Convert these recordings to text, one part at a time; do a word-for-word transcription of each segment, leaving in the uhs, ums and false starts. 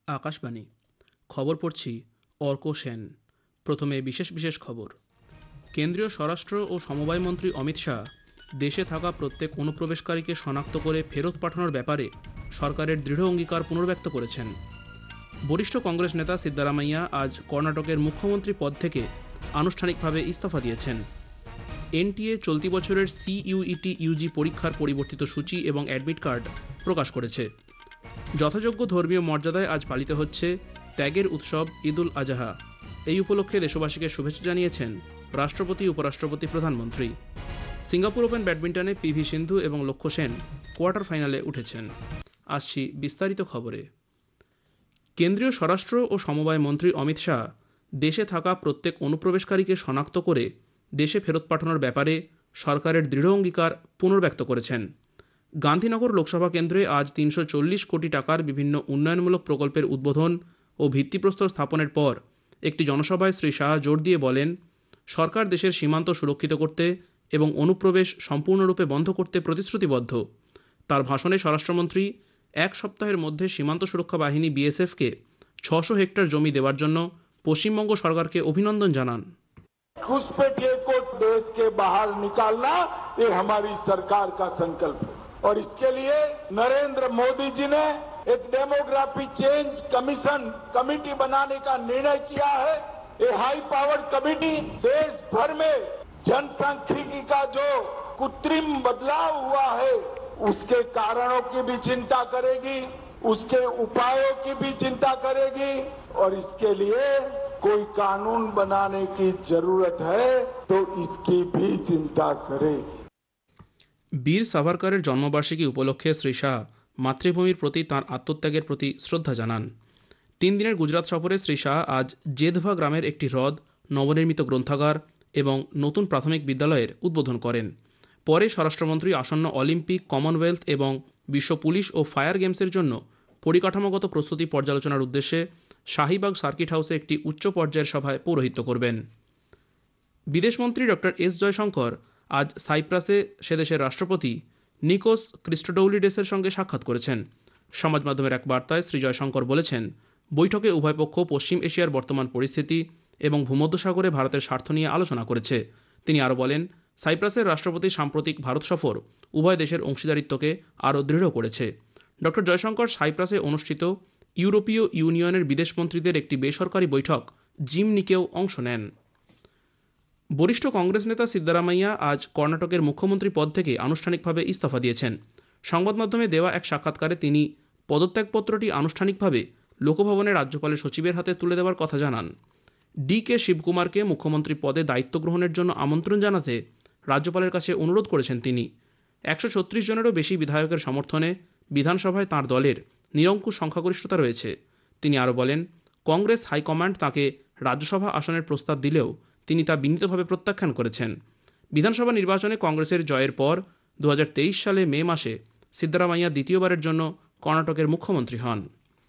আকাশবাণী খবর পড়ছি অর্ক সেন। প্রথমে বিশেষ বিশেষ খবর। কেন্দ্রীয় স্বরাষ্ট্র ও সমবায় মন্ত্রী অমিত শাহ দেশে থাকা প্রত্যেক অনুপ্রবেশকারীকে শনাক্ত করে ফেরত পাঠানোর ব্যাপারে সরকারের দৃঢ় অঙ্গীকার পুনর্ব্যক্ত করেছেন। বরিষ্ঠ কংগ্রেস নেতা সিদ্দারামাইয়া আজ কর্ণাটকের মুখ্যমন্ত্রী পদ থেকে আনুষ্ঠানিকভাবে ইস্তফা দিয়েছেন। এনটিএ চলতি বছরের সিইউইটি ইউজি পরীক্ষার পরিবর্তিত সূচি এবং অ্যাডমিট কার্ড প্রকাশ করেছে। যথাযোগ্য ধর্মীয় মর্যাদায় আজ পালিত হচ্ছে ত্যাগের উৎসব ঈদ উল আজহা। এই উপলক্ষে দেশবাসীকে শুভেচ্ছা জানিয়েছেন রাষ্ট্রপতি, উপরাষ্ট্রপতি, প্রধানমন্ত্রী। সিঙ্গাপুর ওপেন ব্যাডমিন্টনে পিভি সিন্ধু এবং লক্ষ্য সেন কোয়ার্টার ফাইনালে উঠেছেন। আসছি বিস্তারিত খবরে। কেন্দ্রীয় স্বরাষ্ট্র ও সমবায় মন্ত্রী অমিত শাহ দেশে থাকা প্রত্যেক অনুপ্রবেশকারীকে শনাক্ত করে দেশে ফেরত পাঠানোর ব্যাপারে সরকারের দৃঢ় অঙ্গীকার পুনর্ব্যক্ত করেছেন। গান্ধীনগর লোকসভা কেন্দ্রে আজ তিনশো চল্লিশ কোটি টাকার বিভিন্ন উন্নয়নমূলক প্রকল্পের উদ্বোধন ও ভিত্তিপ্রস্তর স্থাপনের পর একটি জনসভায় শ্রী শাহ জোর দিয়ে বলেন, সরকার দেশের সীমান্ত সুরক্ষিত করতে এবং অনুপ্রবেশ সম্পূর্ণরূপে বন্ধ করতে প্রতিশ্রুতিবদ্ধ। তার ভাষণে স্বরাষ্ট্রমন্ত্রী এক সপ্তাহের মধ্যে সীমান্ত সুরক্ষা বাহিনী বিএসএফকে ছশো হেক্টর জমি দেওয়ার জন্য পশ্চিমবঙ্গ সরকারকে অভিনন্দন জানান। घुसपैठिए को देश के बाहर निकालना ये हमारी सरकार का संकल्प है और इसके लिए नरेंद्र मोदी जी ने एक डेमोग्राफी चेंज कमीशन कमेटी बनाने का निर्णय किया है। ये हाई पावर कमेटी देश भर में जनसांख्यिकी का जो कृत्रिम बदलाव हुआ है उसके कारणों की भी चिंता करेगी, उसके उपायों की भी चिंता करेगी और इसके लिए कोई कानून बनाने की जरूरत है तो इसकी भी चिंता करेगी। বীর সাভারকরের জন্মবার্ষিকী উপলক্ষে শ্রী শাহ মাতৃভূমির প্রতি তাঁর আত্মত্যাগের প্রতি শ্রদ্ধা জানান। তিন দিনের গুজরাট সফরে শ্রী শাহ আজ জেধভা গ্রামের একটি হ্রদ, নবনির্মিত গ্রন্থাগার এবং নতুন প্রাথমিক বিদ্যালয়ের উদ্বোধন করেন। পরে স্বরাষ্ট্রমন্ত্রী আসন্ন অলিম্পিক, কমনওয়েলথ এবং বিশ্ব পুলিশ ও ফায়ার গেমসের জন্য পরিকাঠামোগত প্রস্তুতি পর্যালোচনার উদ্দেশ্যে শাহীবাগ সার্কিট হাউসে একটি উচ্চ পর্যায়ের সভায় পৌরোহিত্য করবেন। বিদেশমন্ত্রী ডক্টর এস জয়শঙ্কর আজ সাইপ্রাসে সেদেশের রাষ্ট্রপতি নিকোস ক্রিস্টোডৌলিডেসের সঙ্গে সাক্ষাৎ করেছেন। সমাজ মাধ্যমের এক বার্তায় শ্রী জয়শঙ্কর বলেছেন, বৈঠকে উভয় পক্ষ পশ্চিম এশিয়ার বর্তমান পরিস্থিতি এবং ভূমধ্যসাগরে ভারতের স্বার্থ নিয়ে আলোচনা করেছে। তিনি আরও বলেন, সাইপ্রাসের রাষ্ট্রপতির সাম্প্রতিক ভারত সফর উভয় দেশের অংশীদারিত্বকে আরও দৃঢ় করেছে। ডক্টর জয়শঙ্কর সাইপ্রাসে অনুষ্ঠিত ইউরোপীয় ইউনিয়নের বিদেশমন্ত্রীদের একটি বেসরকারি বৈঠক জিমনিকেও অংশ নেন। বরিষ্ঠ কংগ্রেস নেতা সিদ্দারামাইয়া আজ কর্ণাটকের মুখ্যমন্ত্রী পদ থেকে আনুষ্ঠানিকভাবে ইস্তফা দিয়েছেন। সংবাদ মাধ্যমে দেওয়া এক সাক্ষাৎকারে তিনি পদত্যাগপত্রটি আনুষ্ঠানিকভাবে লোকভবনে রাজ্যপালের সচিবের হাতে তুলে দেওয়ার কথা জানান। ডি কে শিবকুমারকে মুখ্যমন্ত্রী পদে দায়িত্ব গ্রহণের জন্য আমন্ত্রণ জানাতে রাজ্যপালের কাছে অনুরোধ করেছেন তিনি। একশো ছত্রিশ জনেরও বেশি বিধায়কের সমর্থনে বিধানসভায় তাঁর দলের নিরঙ্কুশ সংখ্যাগরিষ্ঠতা রয়েছে। তিনি আরও বলেন, কংগ্রেস হাইকমান্ড তাঁকে রাজ্যসভা আসনের প্রস্তাব দিলেও তিনি তা বিনীতভাবে প্রত্যাখ্যান করেছেন। বিধানসভা নির্বাচনে কংগ্রেসের জয়ের পর দু হাজার তেইশ সালে মে মাসে সিদ্দারামাইয়া দ্বিতীয়বারের জন্য কর্ণাটকের মুখ্যমন্ত্রী হন।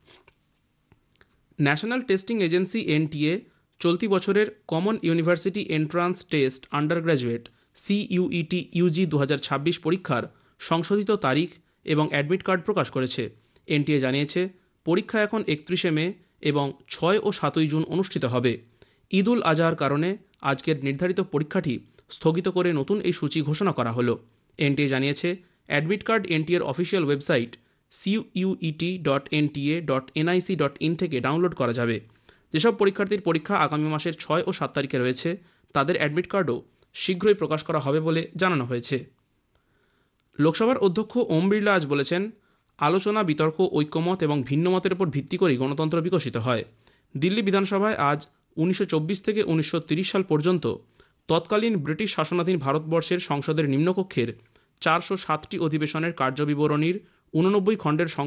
ন্যাশনাল টেস্টিং এজেন্সি এনটিএ চলতি বছরের common university entrance test under graduate CUET Yuji দু হাজার ছাব্বিশ পরীক্ষার সংশোধিত তারিখ এবং অ্যাডমিট কার্ড প্রকাশ করেছে। এনটিএ জানিয়েছে, পরীক্ষা এখন একত্রিশে মে এবং ছয় ও সাতই জুন অনুষ্ঠিত হবে। ঈদ উল আজহার কারণে আজকের নির্ধারিত পরীক্ষাটি স্থগিত করে নতুন এই সূচি ঘোষণা করা হলো। এনটিএ জানিয়েছে, admit card এনটিএর official website CUET dot NTA dot NIC dot in থেকে ডাউনলোড করা যাবে। যেসব পরীক্ষার্থীর পরীক্ষা আগামী মাসের ছয় ও সাত তারিখে রয়েছে তাদের অ্যাডমিট কার্ডও শীঘ্রই প্রকাশ করা হবে বলে জানানো হয়েছে। লোকসভার অধ্যক্ষ ওম বিড়লা আজ বলেছেন, আলোচনা, বিতর্ক, ঐক্যমত এবং ভিন্নমতের উপর ভিত্তি করেই গণতন্ত্র বিকশিত হয়। দিল্লি বিধানসভায় আজ উনিশশো চব্বিশ থেকে উনিশশো তিরিশ সাল পর্যন্ত তৎকালীন ব্রিটিশ শাসনাধীন ভারতবর্ষের সংসদের নিম্নকক্ষের চারশো সাতটি অধিবেশনের কার্যবিবরণীর ঊননব্বই খণ্ডের